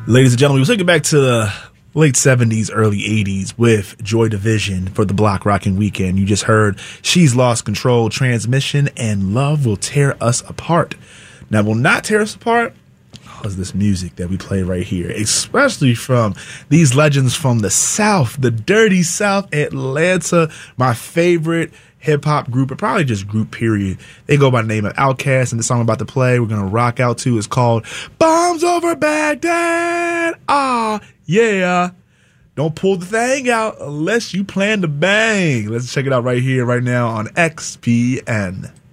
Ladies and gentlemen, we'll take it back to the late 70s, early 80s with Joy Division for the Block Rocking Weekend. You just heard She's Lost Control, Transmission, and Love Will Tear Us Apart. Now, will not tear us apart is this music that we play right here, especially from these legends from the South, the dirty South, Atlanta, my favorite hip-hop group, or probably just group, period. They go by the name of Outkast, and the song I'm about to play, we're going to rock out to, is called Bombs Over Baghdad. Ah, yeah. Don't pull the thing out unless you plan to bang. Let's check it out right here, right now on XPN.